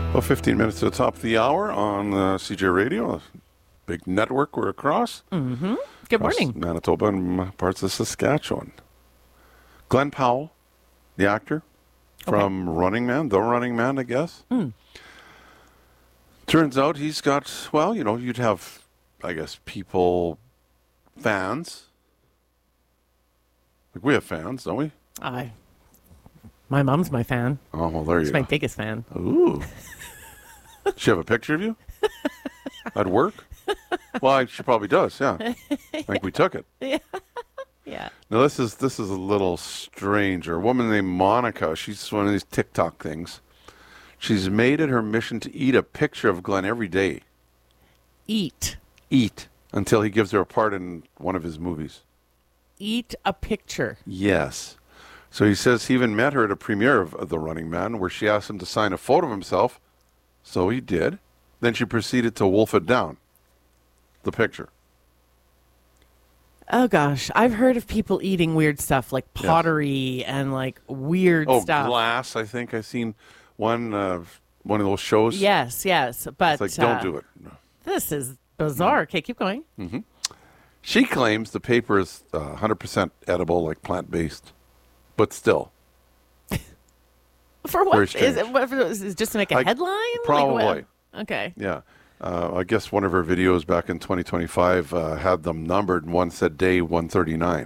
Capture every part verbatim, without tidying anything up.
Well, fifteen minutes to the top of the hour on uh, C J Radio, a big network we're across. Mm-hmm. Good across morning. Manitoba and parts of Saskatchewan. Glenn Powell, the actor from okay. Running Man, The Running Man, I guess. Mm. Turns out he's got, well, you know, you'd have, I guess, people, fans. Like we have fans, don't we? I. My mom's my fan. Oh, well, there you She's go. my biggest fan. Ooh. Does she have a picture of you? At work? Well, she probably does, yeah. I think we took it. Yeah. Yeah. Now, this is this is a little stranger. A woman named Monica, she's one of these TikTok things. She's made it her mission to eat a picture of Glenn every day. Eat. Eat. Until he gives her a part in one of his movies. Eat a picture. Yes. So he says he even met her at a premiere of, of The Running Man where she asked him to sign a photo of himself. So he did. Then she proceeded to wolf it down. The picture. Oh, gosh. I've heard of people eating weird stuff like pottery yes. and like weird oh, stuff. Oh, glass, I think. I've seen one uh, one of those shows. Yes, yes. But it's like, don't uh, do it. No. This is bizarre. Okay, keep going. Mm-hmm. She claims the paper is uh, one hundred percent edible, like plant-based. But still. For what? Is it, what, is it just to make a I, headline? Probably. Like, okay. Yeah. Uh, I guess one of her videos back in twenty twenty-five uh, had them numbered, and one said day one thirty-nine.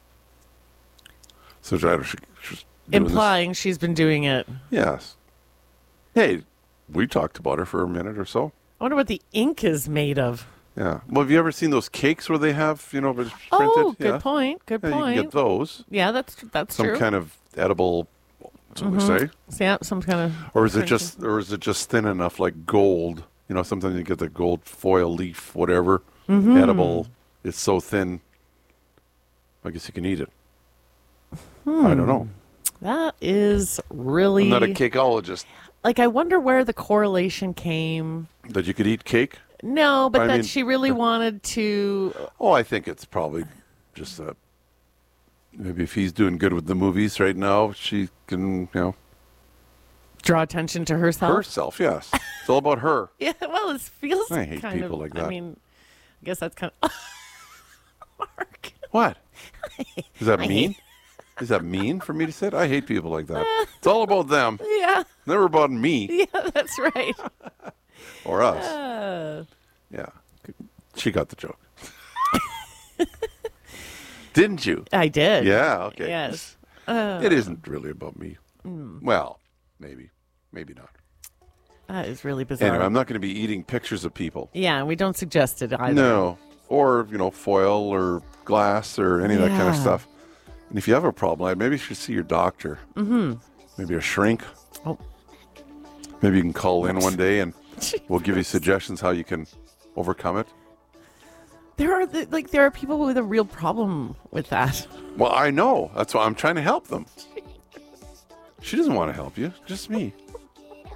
So she, she's implying this. She's been doing it. Yes. Hey, we talked about her for a minute or so. I wonder what the ink is made of. Yeah. Well, have you ever seen those cakes where they have, you know, printed? Oh, good yeah. point. Good yeah, point. You can get those. Yeah, that's that's some true. Some kind of edible. That's what mm-hmm. we say. Yeah, some kind of. Or is it just, or is it just thin enough, like gold? You know, sometimes you get the gold foil leaf, whatever, mm-hmm. edible. It's so thin. I guess you can eat it. Hmm. I don't know. That is really. I'm not a cakeologist. Like, I wonder where the correlation came. That you could eat cake? No, but I that mean, she really wanted to. Oh, I think it's probably just a. Maybe if he's doing good with the movies right now, she can, you know. Draw attention to herself? Herself, yes. It's all about her. Yeah, well, it feels I hate kind people of, like that. I mean, I guess that's kind of... Mark. What? Is that mean? Is that mean for me to say it? I hate people like that. It's all about them. Yeah. Never about me. Yeah, that's right. Or us. Uh... Yeah. She got the joke. Didn't you? I did. Yeah, okay. Yes. Uh... It isn't really about me. Mm. Well, maybe. Maybe not. That is really bizarre. Anyway, I'm not going to be eating pictures of people. Yeah, we don't suggest it either. No. Or, you know, foil or glass or any of yeah. that kind of stuff. And if you have a problem, maybe you should see your doctor. Mm-hmm. Maybe a shrink. Oh. Maybe you can call in one day and we'll give you suggestions how you can overcome it. There are the, like there are people with a real problem with that. Well, I know. That's why I'm trying to help them. She doesn't want to help you. Just me.